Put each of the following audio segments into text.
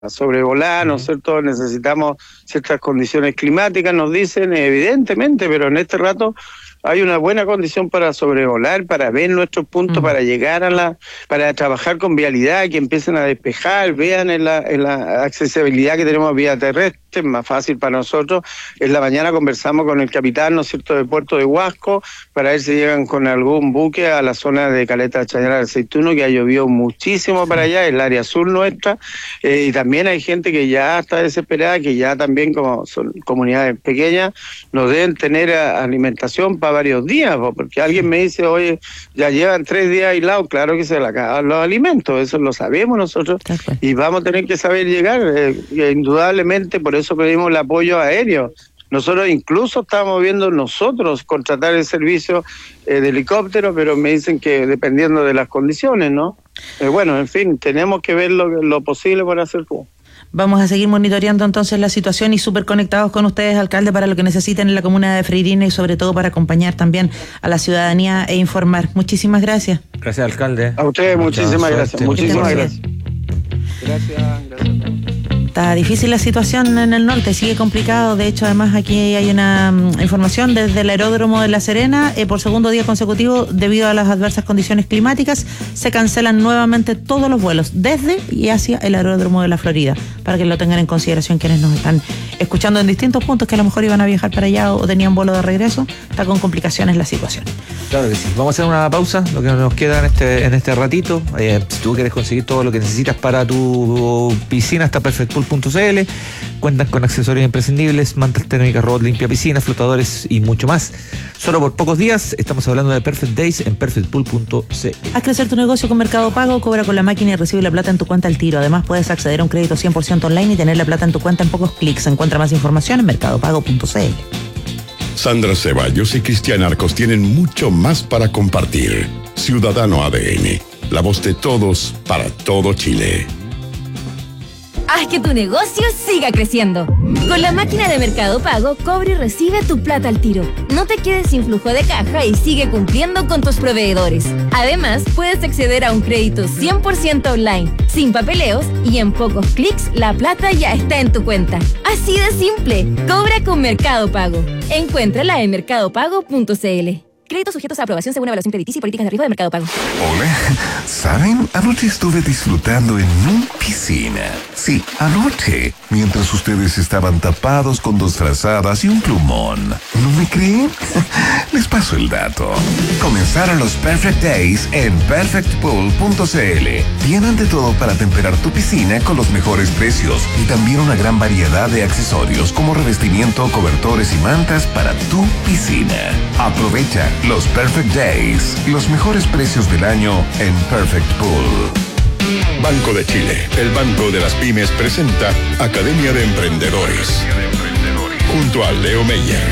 sobrevolar, ¿no es cierto? Necesitamos ciertas condiciones climáticas, nos dicen, evidentemente, pero en este rato hay una buena condición para sobrevolar, para ver nuestros puntos, para llegar para trabajar con vialidad, que empiecen a despejar, vean en la accesibilidad que tenemos vía terrestre, es más fácil para nosotros. En la mañana conversamos con el capitán, ¿no es cierto?, de Puerto de Huasco, para ver si llegan con algún buque a la zona de Caleta Chañar del Aceituno, que ha llovido muchísimo para allá, el área sur nuestra, y también hay gente que ya está desesperada, que ya también, como son comunidades pequeñas, no deben tener alimentación para varios días, porque alguien me dice, oye, ya llevan 3 días aislados, claro que se le acaban los alimentos, eso lo sabemos nosotros, y vamos a tener que saber llegar, indudablemente, por eso pedimos el apoyo aéreo. Nosotros incluso estábamos viendo contratar el servicio de helicóptero, pero me dicen que dependiendo de las condiciones, ¿no? Bueno, en fin, tenemos que ver lo posible por hacer todo. Vamos a seguir monitoreando entonces la situación y súper conectados con ustedes, alcalde, para lo que necesiten en la comuna de Freirina y sobre todo para acompañar también a la ciudadanía e informar. Muchísimas gracias. Gracias, alcalde. A ustedes, muchísimas gracias. Muchísimas gracias. Gracias. Está difícil la situación en el norte, sigue complicado. De hecho, además aquí hay una información desde el aeródromo de La Serena. Por segundo día consecutivo, debido a las adversas condiciones climáticas, se cancelan nuevamente todos los vuelos desde y hacia el aeródromo de La Florida, para que lo tengan en consideración quienes nos están escuchando en distintos puntos que a lo mejor iban a viajar para allá o tenían vuelo de regreso. Está con complicaciones la situación. Claro que sí. Vamos a hacer una pausa, lo que nos queda en este ratito. Si tú quieres conseguir todo lo que necesitas para tu piscina, está perfectpool.cl. Cuentan con accesorios imprescindibles, mantas térmicas, robot limpia piscina, flotadores y mucho más. Solo por pocos días. Estamos hablando de Perfect Days en perfectpool.cl. Haz crecer tu negocio con Mercado Pago, cobra con la máquina y recibe la plata en tu cuenta al tiro. Además, puedes acceder a un crédito 100% online y tener la plata en tu cuenta en pocos clics. Encuentra más información en mercadopago.cl. Sandra Ceballos y Cristian Arcos tienen mucho más para compartir. Ciudadano ADN, la voz de todos para todo Chile. Haz que tu negocio siga creciendo. Con la máquina de Mercado Pago, cobra y recibe tu plata al tiro. No te quedes sin flujo de caja y sigue cumpliendo con tus proveedores. Además, puedes acceder a un crédito 100% online, sin papeleos y en pocos clics la plata ya está en tu cuenta. Así de simple. Cobra con Mercado Pago. Encuéntrala en mercadopago.cl. Créditos sujetos a aprobación según evaluación crediticia y políticas de riesgo de Mercado Pago. Hola, ¿saben? Anoche estuve disfrutando en mi piscina. Sí, anoche, mientras ustedes estaban tapados con 2 frazadas y un plumón. ¿No me creen? Les paso el dato. Comenzaron los Perfect Days en perfectpool.cl. Tienen de todo para temperar tu piscina con los mejores precios y también una gran variedad de accesorios como revestimiento, cobertores y mantas para tu piscina. Aprovecha los Perfect Days, los mejores precios del año en Perfect Pool. Banco de Chile, el banco de las pymes, presenta Academia de Emprendedores. Junto a Leo Meyer.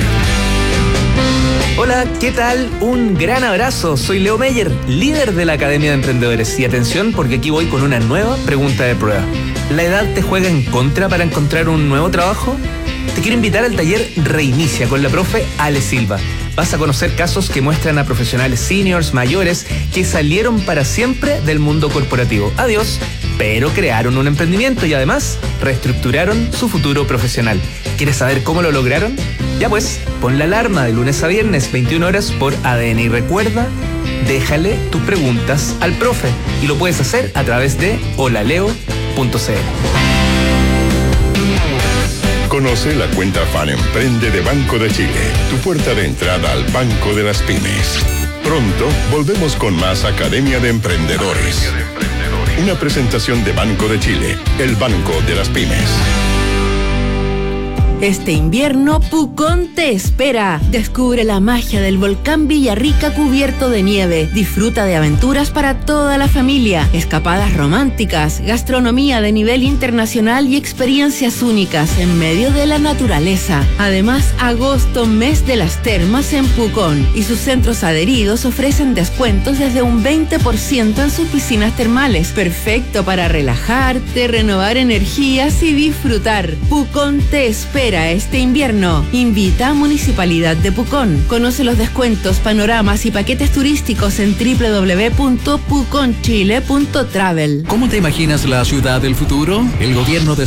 Hola, ¿qué tal? Un gran abrazo. Soy Leo Meyer, líder de la Academia de Emprendedores. Y atención, porque aquí voy con una nueva pregunta de prueba. ¿La edad te juega en contra para encontrar un nuevo trabajo? Te quiero invitar al taller Reinicia con la profe Ale Silva. Vas a conocer casos que muestran a profesionales seniors, mayores, que salieron para siempre del mundo corporativo. Adiós, pero crearon un emprendimiento y además reestructuraron su futuro profesional. ¿Quieres saber cómo lo lograron? Ya pues, pon la alarma de lunes a viernes, 21 horas por ADN. Y recuerda, déjale tus preguntas al profe. Y lo puedes hacer a través de holaleo.cl. Conoce la cuenta Fan Emprende de Banco de Chile, tu puerta de entrada al Banco de las Pymes. Pronto volvemos con más Academia de Emprendedores. Una presentación de Banco de Chile, el Banco de las Pymes. Este invierno, Pucón te espera. Descubre la magia del volcán Villarrica cubierto de nieve. Disfruta de aventuras para toda la familia, escapadas románticas, gastronomía de nivel internacional y experiencias únicas en medio de la naturaleza. Además, agosto, mes de las termas en Pucón, y sus centros adheridos ofrecen descuentos desde un 20% en sus piscinas termales. Perfecto para relajarte, renovar energías y disfrutar. Pucón te espera. espera este invierno. Invita a Municipalidad de Pucón. Conoce los descuentos, panoramas y paquetes turísticos en www.puconchile.travel. ¿Cómo te imaginas la ciudad del futuro? El gobierno de